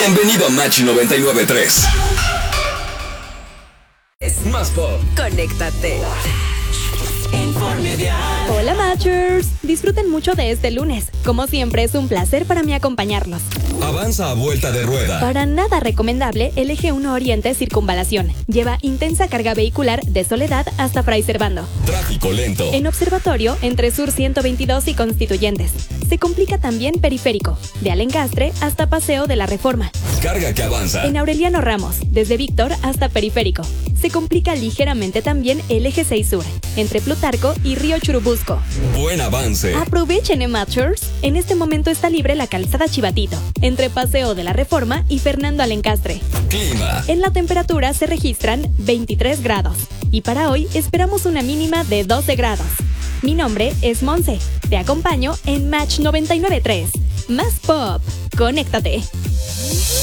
Bienvenido a Match 99.3. Es más pop. Conéctate. Hola Matchers, disfruten mucho de este lunes. Como siempre es un placer para mí acompañarlos. Avanza a vuelta de rueda. Para nada recomendable el eje 1 Oriente Circunvalación. Lleva intensa carga vehicular de Soledad hasta Fray Servando. Tráfico lento. En Observatorio entre Sur 122 y Constituyentes. Se complica también Periférico, de Alencastre hasta Paseo de la Reforma. Carga que avanza. En Aureliano Ramos, desde Víctor hasta Periférico. Se complica ligeramente también el eje 6 Sur, entre Plutarco y Río Churubusco. Buen avance. Aprovechen, Matchers. En este momento está libre la calzada Chivatito, entre Paseo de la Reforma y Fernando Alencastre. Clima. En la temperatura se registran 23 grados. Y para hoy esperamos una mínima de 12 grados. Mi nombre es Monse. Te acompaño en Match 99.3. Más pop. Conéctate.